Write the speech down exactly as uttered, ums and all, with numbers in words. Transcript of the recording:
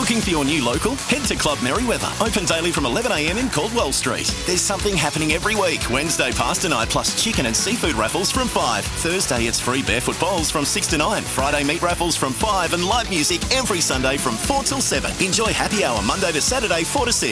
Looking for your new local? Head to Club Merriweather. Open daily from eleven a m in Caldwell Street. There's something happening every week. Wednesday pasta night plus chicken and seafood raffles from five. Thursday it's free barefoot bowls from six to nine. Friday meat raffles from five and live music every Sunday from four till seven. Enjoy happy hour Monday to Saturday four to six.